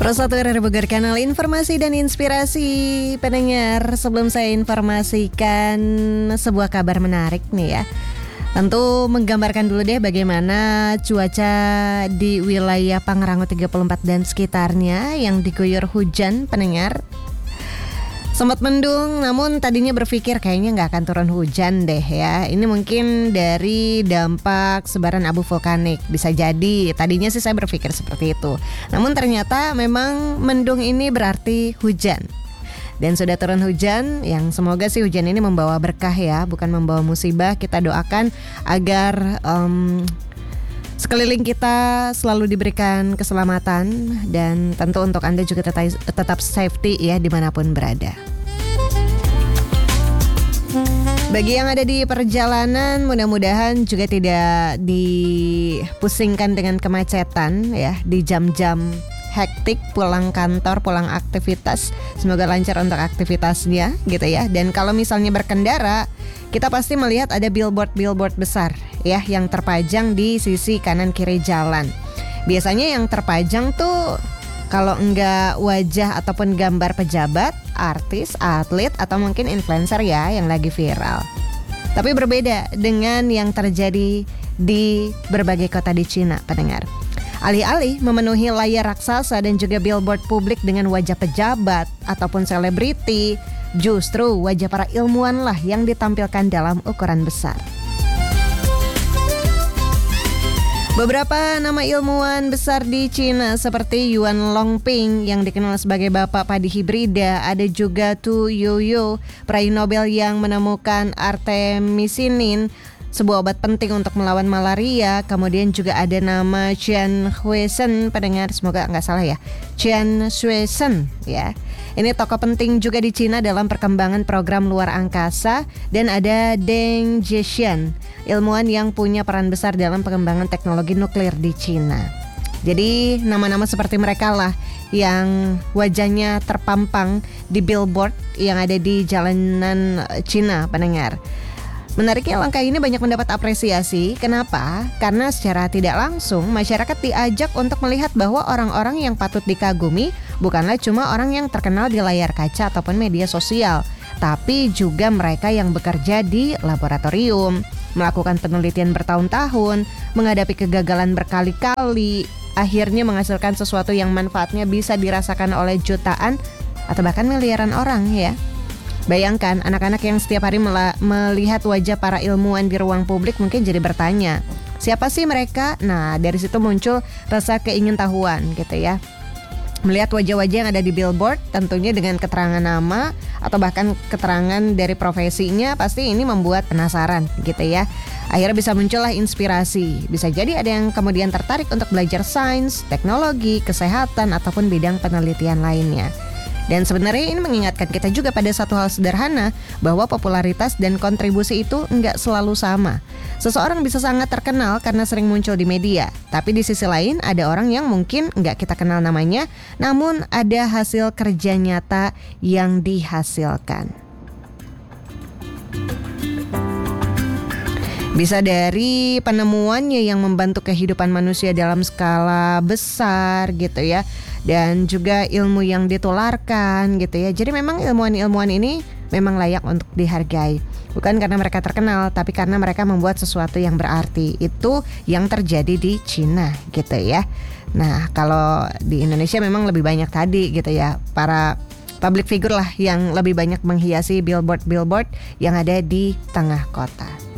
Pro1 RRI Bogor, kanal informasi dan inspirasi pendengar. Sebelum saya informasikan sebuah kabar menarik nih ya, tentu menggambarkan dulu deh bagaimana cuaca di wilayah Pangrango 34 dan sekitarnya yang diguyur hujan pendengar. Sempat mendung, namun tadinya berpikir kayaknya nggak akan turun hujan deh ya. Ini mungkin dari dampak sebaran abu vulkanik. Bisa jadi, tadinya sih saya berpikir seperti itu. Namun ternyata memang mendung ini berarti hujan. Dan sudah turun hujan, yang semoga sih hujan ini membawa berkah ya, bukan membawa musibah. Kita doakan agar sekeliling kita selalu diberikan keselamatan, dan tentu untuk Anda juga tetap safety ya dimanapun berada. Bagi yang ada di perjalanan, mudah-mudahan juga tidak dipusingkan dengan kemacetan ya di jam-jam hektik pulang kantor, pulang aktivitas. Semoga lancar untuk aktivitasnya gitu ya. Dan kalau misalnya berkendara, kita pasti melihat ada billboard besar ya yang terpajang di sisi kanan kiri jalan. Biasanya yang terpajang tuh kalau enggak wajah ataupun gambar pejabat, artis, atlet, atau mungkin influencer ya yang lagi viral. Tapi berbeda dengan yang terjadi di berbagai kota di Cina, pendengar. Alih-alih memenuhi layar raksasa dan juga billboard publik dengan wajah pejabat ataupun selebriti, justru wajah para ilmuwan lah yang ditampilkan dalam ukuran besar. Beberapa nama ilmuwan besar di Cina seperti Yuan Longping yang dikenal sebagai bapak padi hibrida, ada juga Tu Youyou, peraih Nobel yang menemukan artemisinin, sebuah obat penting untuk melawan malaria. Kemudian juga ada nama Chen Huishen, pendengar semoga nggak salah ya, Chen Huishen ya. Ini tokoh penting juga di Cina dalam perkembangan program luar angkasa. Dan ada Deng Zhixian, ilmuwan yang punya peran besar dalam pengembangan teknologi nuklir di Cina. Jadi nama-nama seperti mereka lah yang wajahnya terpampang di billboard yang ada di jalanan Cina, pendengar. Menariknya langkah ini banyak mendapat apresiasi. Kenapa? Karena secara tidak langsung masyarakat diajak untuk melihat bahwa orang-orang yang patut dikagumi bukanlah cuma orang yang terkenal di layar kaca ataupun media sosial, tapi juga mereka yang bekerja di laboratorium, melakukan penelitian bertahun-tahun, menghadapi kegagalan berkali-kali, akhirnya menghasilkan sesuatu yang manfaatnya bisa dirasakan oleh jutaan atau bahkan miliaran orang ya. Bayangkan anak-anak yang setiap hari melihat wajah para ilmuwan di ruang publik mungkin jadi bertanya, siapa sih mereka? Nah, dari situ muncul rasa keingintahuan gitu ya. Melihat wajah-wajah yang ada di billboard, tentunya dengan keterangan nama atau bahkan keterangan dari profesinya, pasti ini membuat penasaran gitu ya. Akhirnya bisa muncullah inspirasi. Bisa jadi ada yang kemudian tertarik untuk belajar sains, teknologi, kesehatan, ataupun bidang penelitian lainnya. Dan sebenarnya ini mengingatkan kita juga pada satu hal sederhana, bahwa popularitas dan kontribusi itu enggak selalu sama. Seseorang bisa sangat terkenal karena sering muncul di media, tapi di sisi lain ada orang yang mungkin enggak kita kenal namanya, namun ada hasil kerja nyata yang dihasilkan. Bisa dari penemuannya yang membantu kehidupan manusia dalam skala besar gitu ya, dan juga ilmu yang ditularkan gitu ya. Jadi memang ilmuwan-ilmuwan ini memang layak untuk dihargai. Bukan karena mereka terkenal, tapi karena mereka membuat sesuatu yang berarti. Itu yang terjadi di Cina gitu ya. Nah, kalau di Indonesia memang lebih banyak tadi gitu ya, para public figure lah yang lebih banyak menghiasi billboard-billboard yang ada di tengah kota.